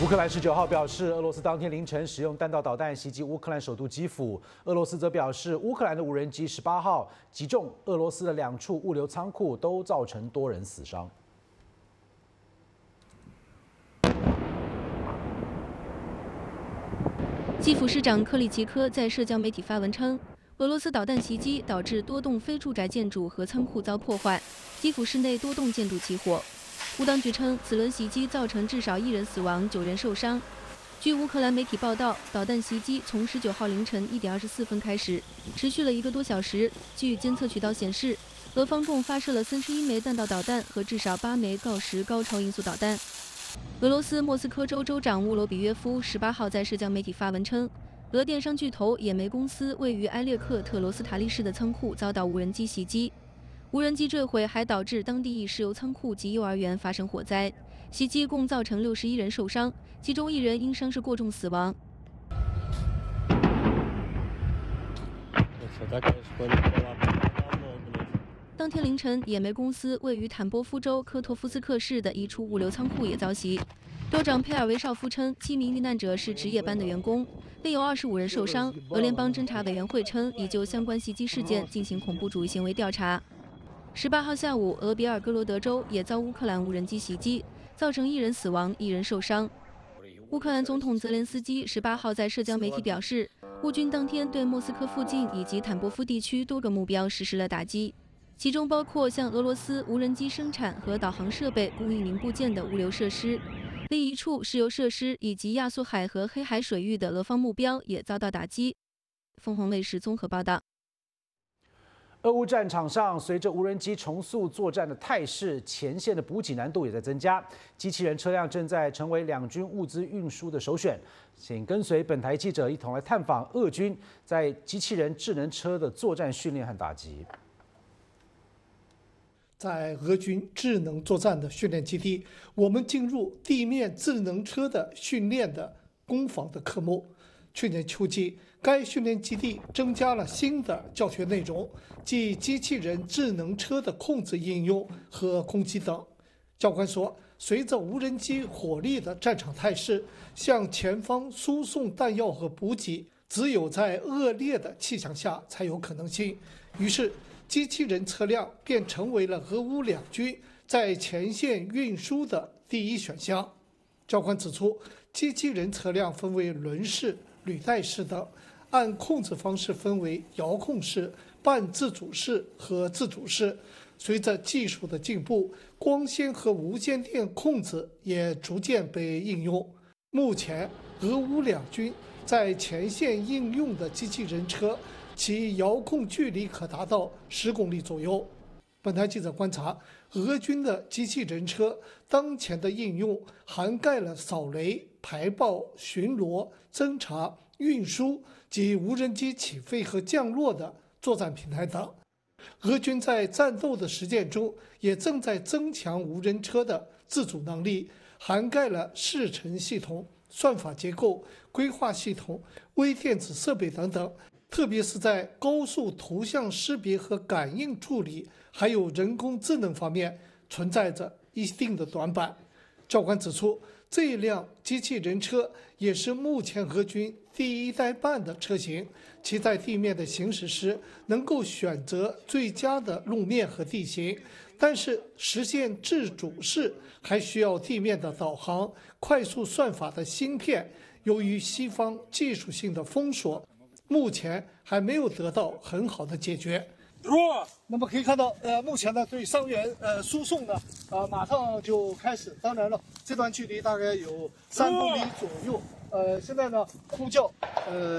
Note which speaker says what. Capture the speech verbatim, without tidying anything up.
Speaker 1: 乌克兰十九号表示，俄罗斯当天凌晨使用弹道导弹袭击乌克兰首都基辅。俄罗斯则表示，乌克兰的无人机十八号击中俄罗斯的两处物流仓库，都造成多人死伤。
Speaker 2: 基辅市长克里奇科在社交媒体发文称，俄罗斯导弹袭击导致多栋非住宅建筑和仓库遭破坏，基辅市内多栋建筑起火。 乌当局称，此轮袭击造成至少一人死亡，九人受伤。据乌克兰媒体报道，导弹袭击从十九号凌晨一点二十四分开始，持续了一个多小时。据监测渠道显示，俄方共发射了三十一枚弹道导弹和至少八枚锆石高超音速导弹。俄罗斯莫斯科州州长乌罗比约夫十八号在社交媒体发文称，俄电商巨头野莓公司位于埃列克特罗斯塔利市的仓库遭到无人机袭击。 无人机坠毁还导致当地一石油仓库及幼儿园发生火灾，袭击共造成六十一人受伤，其中一人因伤势过重死亡。当天凌晨，野莓公司位于坦波夫州科托夫斯克市的一处物流仓库也遭袭。州长佩尔维绍夫称，七名遇难者是值夜班的员工，另有二十五人受伤。俄联邦侦查委员会称，已就相关袭击事件进行恐怖主义行为调查。 十八号下午，俄别尔哥罗德州也遭乌克兰无人机袭击，造成一人死亡、一人受伤。乌克兰总统泽连斯基十八号在社交媒体表示，乌军当天对莫斯科附近以及坦波夫地区多个目标实施了打击，其中包括向俄罗斯无人机生产和导航设备供应零部件的物流设施。另一处石油设施以及亚速海和黑海水域的俄方目标也遭到打击。凤凰卫视综合报道。
Speaker 1: 俄乌战场上，随着无人机重塑作战的态势，前线的补给难度也在增加。机器人车辆正在成为两军物资运输的首选。请跟随本台记者一同来探访俄军在机器人智能车的作战训练和打击。
Speaker 3: 在俄军智能作战的训练基地，我们进入地面智能车的训练的攻防的科目。 去年秋季，该训练基地增加了新的教学内容，即机器人智能车的控制应用和攻击等。教官说，随着无人机火力的战场态势，向前方输送弹药和补给，只有在恶劣的气象下才有可能性。于是，机器人车辆便成为了俄乌两军在前线运输的第一选项。教官指出，机器人车辆分为轮式、 履带式等，按控制方式分为遥控式、半自主式和自主式。随着技术的进步，光纤和无线电控制也逐渐被应用。目前，俄乌两军在前线应用的机器人车，其遥控距离可达到十公里左右。本台记者观察，俄军的机器人车当前的应用涵盖了扫雷、排爆、巡逻、侦察、运输及无人机起飞和降落的作战平台等。俄军在战斗的实践中，也正在增强无人车的自主能力，涵盖了视程系统、算法结构、规划系统、微电子设备等等。特别是在高速图像识别和感应处理，还有人工智能方面，存在着一定的短板。教官指出，这辆机器人车也是目前俄军第一代半的车型，其在地面的行驶时能够选择最佳的路面和地形，但是实现自主式还需要地面的导航、快速算法的芯片。由于西方技术性的封锁，目前还没有得到很好的解决。那么可以看到，呃，目前呢对伤员呃输送呢，呃马上就开始。当然了，这段距离大概有三公里左右。呃，现在呢呼叫，呃。